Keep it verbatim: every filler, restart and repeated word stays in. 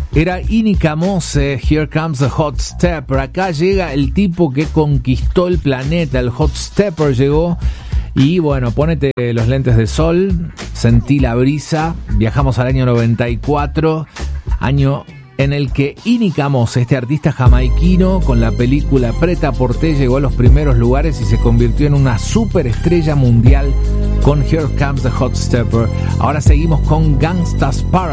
Era Inika Mose, Here Comes the Hot Stepper. Acá llega el tipo que conquistó el planeta. El Hot Stepper llegó. Y bueno, ponete los lentes de sol, sentí la brisa. Viajamos al año noventa y cuatro, año en el que Inika Mose, este artista jamaiquino, con la película Prêt-à-Porter, llegó a los primeros lugares y se convirtió en una superestrella mundial con Here Comes the Hot Stepper. Ahora seguimos con Gangsta's Paradise.